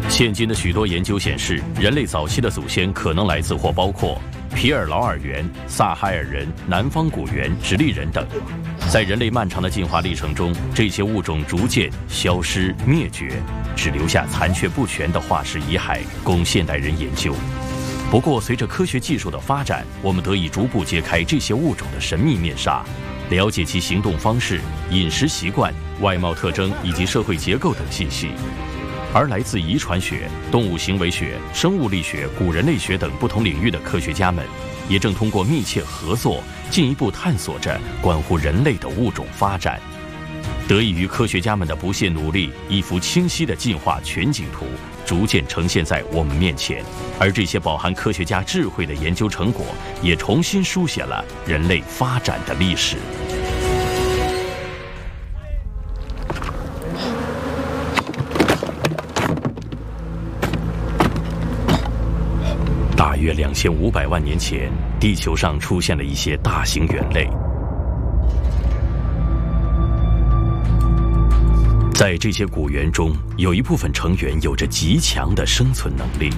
现今的许多研究显示，人类早期的祖先可能来自或包括皮尔劳尔猿、萨海尔人、南方古猿、直立人等。在人类漫长的进化历程中，这些物种逐渐消失灭绝，只留下残缺不全的化石遗骸供现代人研究。不过，随着科学技术的发展，我们得以逐步揭开这些物种的神秘面纱，了解其行动方式、饮食习惯、外貌特征以及社会结构等信息。而来自遗传学、动物行为学、生物力学、古人类学等不同领域的科学家们，也正通过密切合作，进一步探索着关乎人类的物种发展。得益于科学家们的不懈努力，一幅清晰的进化全景图逐渐呈现在我们面前。而这些饱含科学家智慧的研究成果，也重新书写了人类发展的历史。大约2500万年前，地球上出现了一些大型猿类。在这些古猿中，有一部分成员有着极强的生存能力。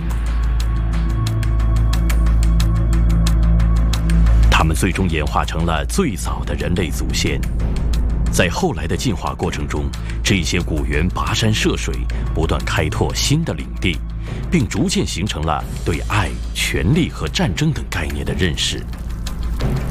它们最终演化成了最早的人类祖先。在后来的进化过程中，这些古猿跋山涉水，不断开拓新的领地，并逐渐形成了对爱、权力和战争等概念的认识。